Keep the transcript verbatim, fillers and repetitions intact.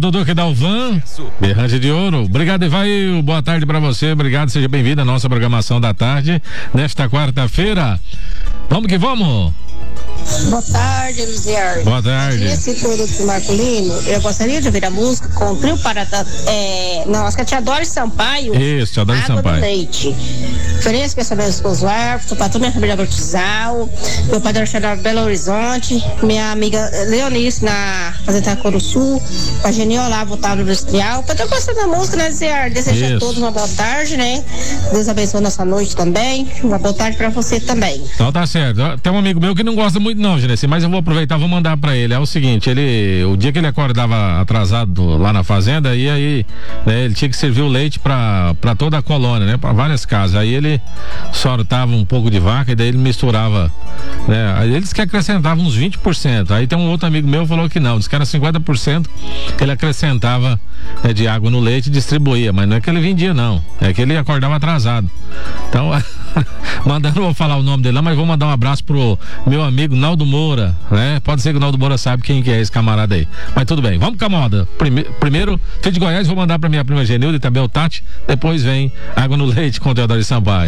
Dudu que dá o van, Berrante de Ouro. Obrigado, Ivaí, boa tarde pra você, obrigado, seja bem-vindo à nossa programação da tarde, nesta quarta-feira. Vamos que vamos! Boa tarde, Luziar. Boa tarde. Esse produto masculino, eu gostaria de ouvir a música com o trio para é, não, acho que é Tia Doris Sampaio. Isso, Tia Doris Água Sampaio. Do Leite. Feliz pensamento com os Arfos, para toda minha família Bautizal, meu pai da Belo Horizonte, minha amiga Leonice na Fazenda Coro Sul, a Geni Olavo, Otávio Industrial. Para ter gostado da música, né, Luziar? Desejo Isso. a todos uma boa tarde, né? Deus abençoe nossa noite também. Uma boa tarde para você também. Então tá certo. Tem um amigo meu que não gosta muito não, Genesi, mas eu vou aproveitar, vou mandar pra ele. É o seguinte, ele, o dia que ele acordava atrasado lá na fazenda, e aí, né, ele tinha que servir o leite pra, pra toda a colônia, né, pra várias casas. Aí ele sortava um pouco de vaca e daí ele misturava, né, aí eles que acrescentavam uns vinte por cento. Aí tem um outro amigo meu que falou que não, disse que era cinquenta por cento que ele acrescentava, né, de água no leite e distribuía, mas não é que ele vendia não, é que ele acordava atrasado. Então, mandando, não vou falar o nome dele lá, mas vou mandar um abraço pro meu amigo Naldo Moura, né? Pode ser que o Naldo Moura sabe quem que é esse camarada aí. Mas tudo bem, vamos com a moda. Prime- primeiro, Fê de Goiás, vou mandar pra minha prima Genilda e também o Tati. Depois vem Água no Leite com o Teodoro Sampaio.